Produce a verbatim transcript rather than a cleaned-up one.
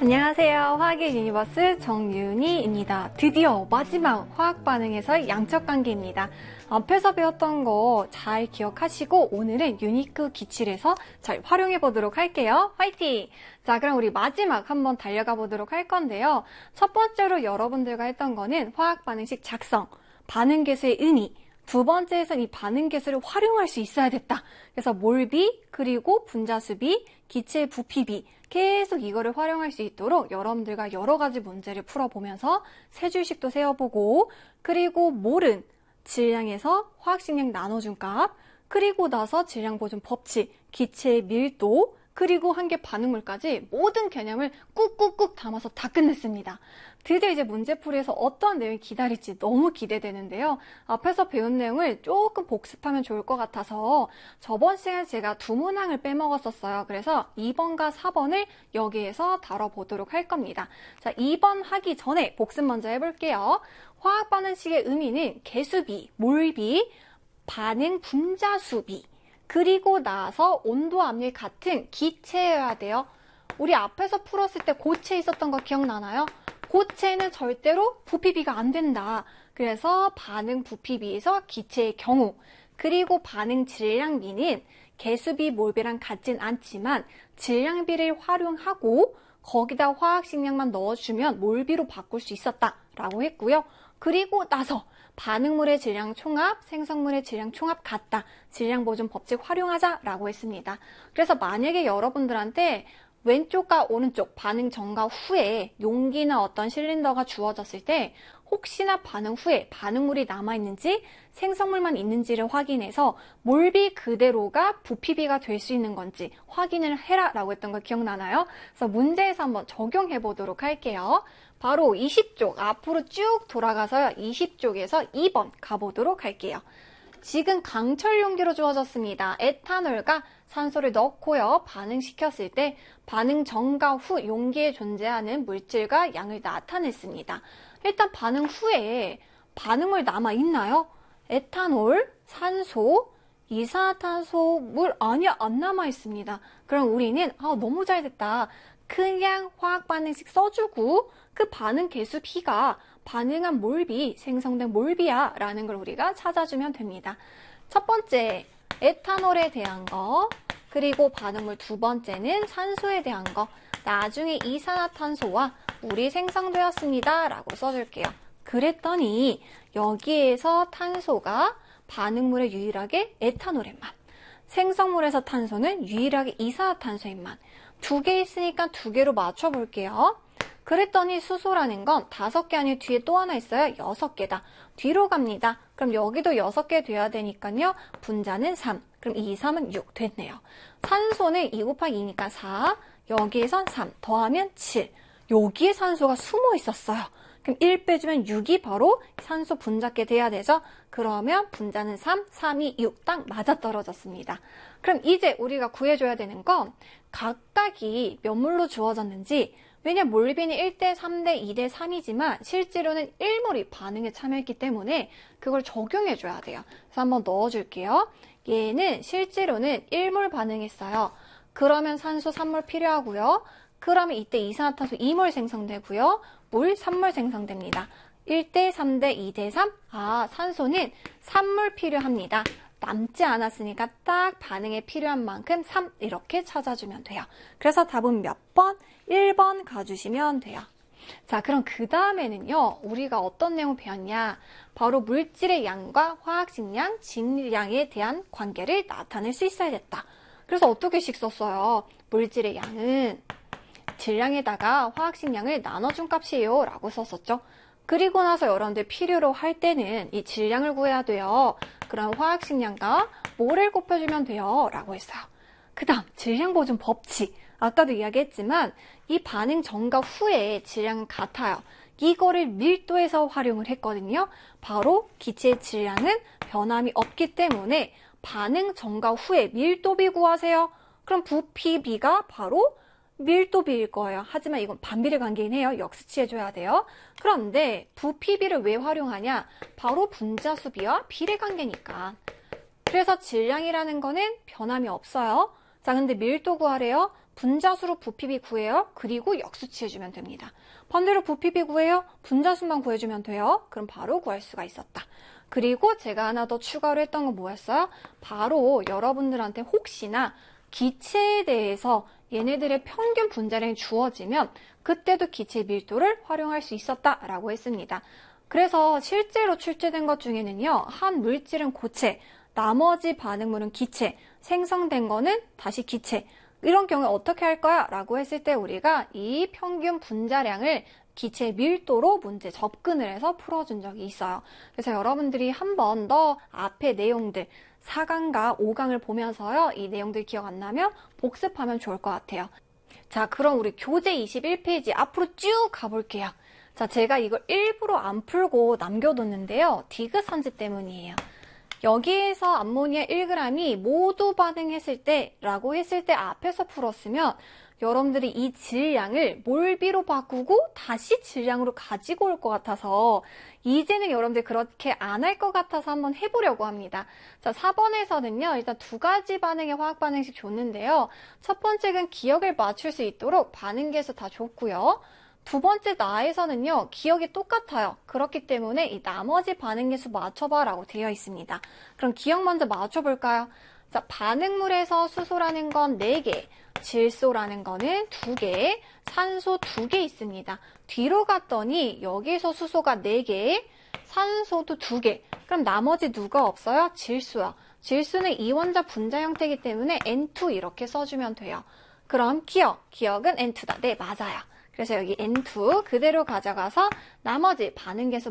안녕하세요. 화학의 유니버스 정윤희입니다. 드디어 마지막 화학 반응에서의 양적 관계입니다. 앞에서 배웠던 거 잘 기억하시고 오늘은 유니크 기출에서 잘 활용해 보도록 할게요. 화이팅! 자, 그럼 우리 마지막 한번 달려가 보도록 할 건데요. 첫 번째로 여러분들과 했던 거는 화학 반응식 작성, 반응 계수의 의미, 두 번째에서는 이 반응 계수를 활용할 수 있어야 됐다. 그래서 몰비, 그리고 분자수비, 기체의 부피비 계속 이거를 활용할 수 있도록 여러분들과 여러 가지 문제를 풀어보면서 세 줄씩도 세어보고, 그리고 몰은 질량에서 화학식량 나눠준 값, 그리고 나서 질량 보존 법칙, 기체의 밀도, 그리고 한계 반응물까지 모든 개념을 꾹꾹꾹 담아서 다 끝냈습니다. 드디어 이제 문제풀이에서 어떤 내용이 기다릴지 너무 기대되는데요. 앞에서 배운 내용을 조금 복습하면 좋을 것 같아서 저번 시간에 제가 두 문항을 빼먹었었어요. 그래서 이 번과 사 번을 여기에서 다뤄보도록 할 겁니다. 자, 이 번 하기 전에 복습 먼저 해볼게요. 화학 반응식의 의미는 개수비, 몰비, 반응 분자수비, 그리고 나서 온도 압력이 같은 기체여야 돼요. 우리 앞에서 풀었을 때 고체 있었던 거 기억나나요? 고체는 절대로 부피비가 안 된다. 그래서 반응 부피비에서 기체의 경우, 그리고 반응 질량비는 개수비, 몰비랑 같진 않지만 질량비를 활용하고 거기다 화학식량만 넣어주면 몰비로 바꿀 수 있었다라고 했고요. 그리고 나서 반응물의 질량 총합, 생성물의 질량 총합 같다. 질량 보존 법칙 활용하자라고 했습니다. 그래서 만약에 여러분들한테 왼쪽과 오른쪽 반응 전과 후에 용기나 어떤 실린더가 주어졌을 때 혹시나 반응 후에 반응물이 남아있는지 생성물만 있는지를 확인해서 몰비 그대로가 부피비가 될 수 있는 건지 확인을 해라 라고 했던 거 기억나나요? 그래서 문제에서 한번 적용해 보도록 할게요. 바로 이십 쪽 앞으로 쭉 돌아가서요. 이십 쪽에서 이 번 가보도록 할게요. 지금 강철 용기로 주어졌습니다. 에탄올과 산소를 넣고요. 반응시켰을 때 반응 전과 후 용기에 존재하는 물질과 양을 나타냈습니다. 일단 반응 후에 반응물 남아있나요? 에탄올, 산소, 이산화탄소, 물 아니야 안 남아있습니다. 그럼 우리는 아, 너무 잘 됐다. 그냥 화학 반응식 써주고 그 반응 개수 B가 반응한 몰비, 생성된 몰비야 라는 걸 우리가 찾아주면 됩니다. 첫 번째, 에탄올에 대한 거, 그리고 반응물 두 번째는 산소에 대한 거, 나중에 이산화탄소와 물이 생성되었습니다 라고 써줄게요. 그랬더니 여기에서 탄소가 반응물에 유일하게 에탄올의 맛, 생성물에서 탄소는 유일하게 이산화탄소의 맛, 두 개 있으니까 두 개로 맞춰볼게요. 그랬더니 수소라는 건 다섯 개 아니고 뒤에 또 하나 있어요. 여섯 개다. 뒤로 갑니다. 그럼 여기도 여섯 개 돼야 되니까요. 분자는 삼. 그럼 이, 삼은 육 됐네요. 산소는 이 곱하기 이니까 사. 여기에선 삼. 더하면 칠. 여기에 산소가 숨어 있었어요. 그럼 일 빼주면 육이 바로 산소 분자계 돼야 되죠. 그러면 분자는 삼, 삼이 육 딱 맞아떨어졌습니다. 그럼 이제 우리가 구해줘야 되는 건 각각이 몇 몰로 주어졌는지, 왜냐 몰비는 일 대 삼 대 이 대 삼이지만 실제로는 일 몰이 반응에 참여했기 때문에 그걸 적용해줘야 돼요. 그래서 한번 넣어줄게요. 얘는 실제로는 일 몰 반응했어요. 그러면 산소 삼 몰 필요하고요. 그러면 이때 이산화탄소 이 몰 생성되고요. 물 삼 몰 생성됩니다. 일 대 삼 대 이 대 삼. 아, 산소는 삼 몰 필요합니다. 남지 않았으니까 딱 반응에 필요한 만큼 삼 이렇게 찾아주면 돼요. 그래서 답은 몇 번? 일 번 가주시면 돼요. 자, 그럼 그 다음에는요. 우리가 어떤 내용 배웠냐? 바로 물질의 양과 화학식량, 질량에 대한 관계를 나타낼 수 있어야 됐다. 그래서 어떻게씩 썼어요? 물질의 양은 질량에다가 화학식량을 나눠준 값이에요 라고 썼었죠. 그리고 나서 여러분들 필요로 할 때는 이 질량을 구해야 돼요. 그럼 화학식량과 몰을 곱해주면 돼요 라고 했어요. 그 다음 질량 보존 법칙. 아까도 이야기했지만 이 반응 전과 후에 질량은 같아요. 이거를 밀도에서 활용을 했거든요. 바로 기체의 질량은 변함이 없기 때문에 반응 전과 후에 밀도비 구하세요. 그럼 부피비가 바로 밀도비일 거예요. 하지만 이건 반비례 관계긴 해요. 역수치해줘야 돼요. 그런데 부피비를 왜 활용하냐? 바로 분자수비와 비례 관계니까. 그래서 질량이라는 거는 변함이 없어요. 자, 근데 밀도 구하래요. 분자수로 부피비 구해요. 그리고 역수치 해주면 됩니다. 반대로 부피비 구해요. 분자수만 구해주면 돼요. 그럼 바로 구할 수가 있었다. 그리고 제가 하나 더 추가로 했던 건 뭐였어요? 바로 여러분들한테 혹시나 기체에 대해서 얘네들의 평균 분자량이 주어지면 그때도 기체 밀도를 활용할 수 있었다라고 했습니다. 그래서 실제로 출제된 것 중에는요. 한 물질은 고체, 나머지 반응물은 기체, 생성된 거는 다시 기체. 이런 경우에 어떻게 할 거야? 라고 했을 때 우리가 이 평균 분자량을 기체 밀도로 문제 접근을 해서 풀어준 적이 있어요. 그래서 여러분들이 한 번 더 앞에 내용들 사 강과 오 강을 보면서요. 이 내용들 기억 안 나면 복습하면 좋을 것 같아요. 자, 그럼 우리 교재 이십일 페이지 앞으로 쭉 가볼게요. 자, 제가 이걸 일부러 안 풀고 남겨뒀는데요. 디귿선지 때문이에요. 여기에서 암모니아 일 그램이 모두 반응했을 때 라고 했을 때 앞에서 풀었으면 여러분들이 이 질량을 몰비로 바꾸고 다시 질량으로 가지고 올 것 같아서 이제는 여러분들 그렇게 안 할 것 같아서 한번 해보려고 합니다. 자, 사 번에서는요. 일단 두 가지 반응의 화학 반응식 줬는데요. 첫 번째는 기억을 맞출 수 있도록 반응계수 다 줬고요. 두 번째 나에서는요. 기억이 똑같아요. 그렇기 때문에 이 나머지 반응계수 맞춰봐 라고 되어 있습니다. 그럼 기억 먼저 맞춰볼까요? 자, 반응물에서 수소라는 건 네 개, 질소라는 거는 두 개, 산소 두 개 있습니다. 뒤로 갔더니 여기서 수소가 네 개, 산소도 두 개. 그럼 나머지 누가 없어요? 질소요. 질소는 이원자 분자 형태이기 때문에 엔 투 이렇게 써주면 돼요. 그럼 기억, 기억은 엔 투다. 네, 맞아요. 그래서 여기 엔 투 그대로 가져가서 나머지 반응계수